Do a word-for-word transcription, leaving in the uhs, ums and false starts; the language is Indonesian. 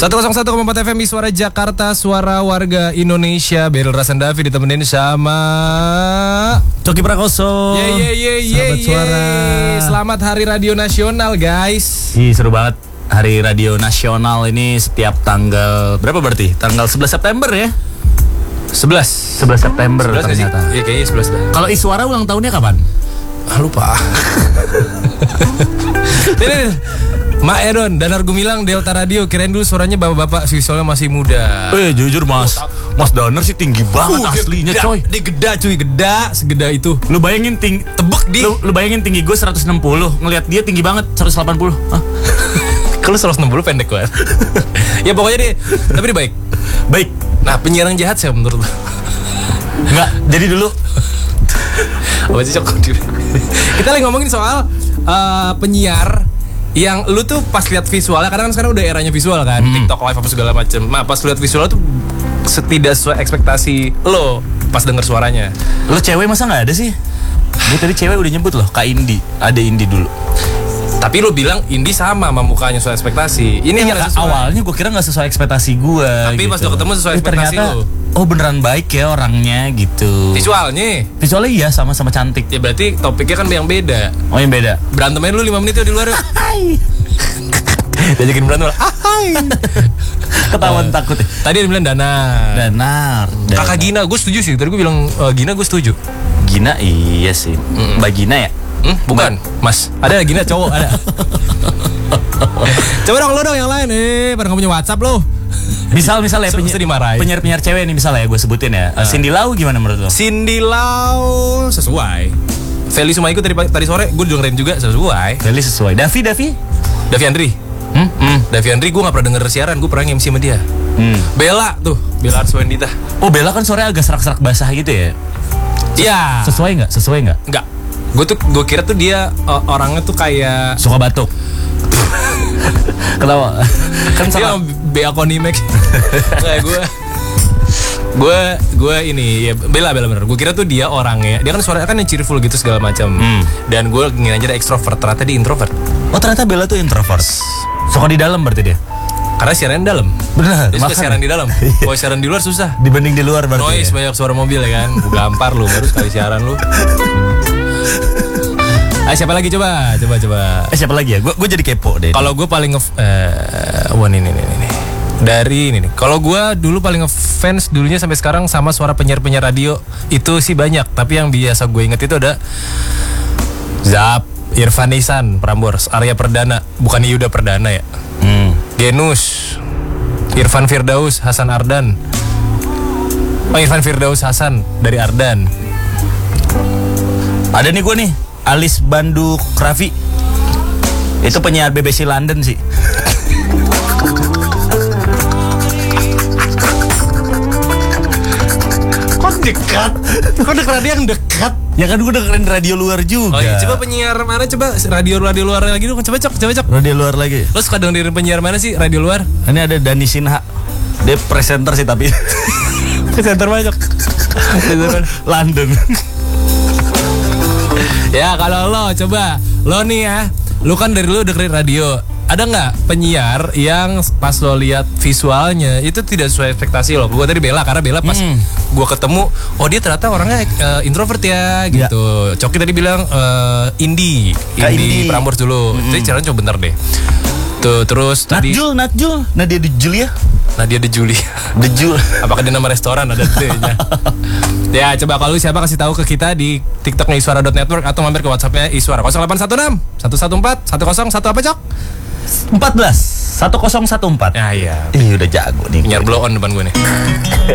seratus satu koma empat F M Suara Jakarta, suara warga Indonesia. Beryl Rasendavi ditemenin sama Coki Prakoso. Ye ye ye ye Sahabat suara. Selamat Hari Radio Nasional, guys. Ih, seru banget. Hari Radio Nasional ini setiap tanggal berapa berarti? Tanggal sebelas September ya? sebelas sebelas September ternyata. Iya, kayaknya sebelas dah. Kalau Iswara ulang tahunnya kapan? Ah, lupa. Ini Mak Edon dan Argo Milang Delta Radio, kirain dulu suaranya bapak-bapak visualnya masih muda. Eh jujur mas, Mas Daner sih tinggi banget Uh, aslinya geda, coy. Dia geda cuy, geda, segeda itu. Lu bayangin tinggi, Tebek di. lu, lu bayangin tinggi gue seratus enam puluh, ngelihat dia tinggi banget seratus delapan puluh. Hah? Kalau seratus enam puluh pendek banget. Ya pokoknya dia, tapi dia baik. Baik. Nah, penyiar yang jahat siapa menurut lu? Enggak, jadi dulu Apa sih Cok? Kita lagi ngomongin soal uh, penyiar yang lu tuh pas lihat visualnya, karena kan sekarang udah eranya visual kan, hmm. TikTok live apa segala macem. Nah, pas lihat visual tuh setidak sesuai ekspektasi lo pas denger suaranya. Lo cewek masa nggak ada sih? Gue tadi cewek udah nyebut loh, Kak Indi. Ada Indi dulu. Tapi lo bilang Indi sama sama mukanya sesuai ekspektasi. Ini Ya, nggak sesuai. awalnya gue kira nggak sesuai ekspektasi gue. Tapi gitu. pas udah ketemu sesuai Eh, ekspektasi ternyata, lo. Oh beneran baik ya orangnya gitu. Visualnya. Visualnya iya sama-sama cantik. Ya berarti topiknya kan yang beda. Oh yang beda. Berantemin lu lima menit ya di luar. Hai. Diajakin berantem. Hai. Ketahuan uh, takut ya. Tadi dia bilang Danar. Danar. Kakak Gina, gue setuju sih. Tadi gue bilang uh, Gina, gue setuju. Gina iya sih. Mm-mm. Mbak Gina ya? Hmm? Bukan, Mas. Ada Gina cowok ada. Coba dong lo dong yang lain. Eh, pada nggak punya WhatsApp lo. Misal misal ya So, penyiar, mesti dimarahin. penyiar-penyiar cewek nih misalnya ya gue sebutin ya. Uh. Cindy Lau gimana menurut lo? Cindy Lau sesuai. Feli Sumaiku tadi tadi sore gue dengerin juga sesuai. Feli sesuai. Davi Davi? Davi Andri. Hmm? Hmm. Davi Andri gue nggak pernah denger siaran, gue pernah M C sama dia. Hmm. Bella tuh, Bella Arswendita. Oh Bella kan sore agak serak-serak basah gitu ya? Iya. Sesuai nggak? Sesuai nggak? Enggak. Gue tuh gue kira tuh dia uh, orangnya tuh kayak Suka batuk. Kenapa? Kan dia sama Bea Konimek. Kayak gue gue gue ini ya Bella Bella bener. Gue kira tuh dia orangnya, dia kan suaranya kan yang cheerful gitu segala macam. Hmm. Dan gue ngira aja dia ekstrovert, ternyata dia introvert. Oh ternyata Bella tuh introvert. Suka di dalam berarti dia. Karena siaran di dalam. Benar. Dia suka siaran di dalam. Kalau siaran di luar susah. Dibanding di luar berarti. Noise ya? banyak suara mobil ya kan. Gue gampar lu baru sekali siaran lu. Ah, siapa lagi coba? Coba coba. Eh siapa lagi ya? Gue gue jadi kepo deh. Kalau gue paling nge eh wah ini ini ini. Dari ini nih. Kalau gue dulu paling ngefans dulunya sampai sekarang sama suara penyiar-penyiar radio itu sih banyak. Tapi yang biasa gue inget itu ada Zap, Irfan Nisan, Prambors, Arya Perdana, bukan Yuda Perdana ya. Hmm. Genus, Irfan Firdaus, Hasan Ardan. Oh Irfan Firdaus Hasan dari Ardan. Ada nih gue nih, Alis Banduk Raffi. Itu penyiar B B C London sih. Kok dekat? Kok dekat radio yang dekat? Ya kan gue dengerin radio luar juga. Oh iya, coba penyiar mana coba radio-radio luar lagi dong. Coba cok, coba cok. Radio luar lagi. Lo suka dengerin penyiar mana sih radio luar? Ini ada Dani Sinha. Dia presenter sih tapi Presenter banyak. London. Ya kalau lo coba, lo nih ya, lo kan dari lo dengerin radio. Ada nggak penyiar yang pas lo lihat visualnya itu tidak sesuai ekspektasi lo? Gue tadi Bella, karena Bella pas hmm. gue ketemu, oh dia ternyata orangnya uh, introvert ya gitu. Ya. Coki tadi bilang uh, indie, indie Prambors dulu. Hmm. Jadi caranya coba bentar deh. Tuh terus tadi Natjul, Natjul, Nadia De Julia. Nadia De Julia. De Jul. Apakah dia nama restoran ada D-nya? Ya coba kalau siapa kasih tahu ke kita di TikToknya iswara dot network atau mampir ke WhatsAppnya Iswara nol delapan satu enam satu satu empat satu nol satu apa cok? empat belas satu nol satu empat. Ya iya. Ih udah jago nih. Penyiar blow on depan gue nih.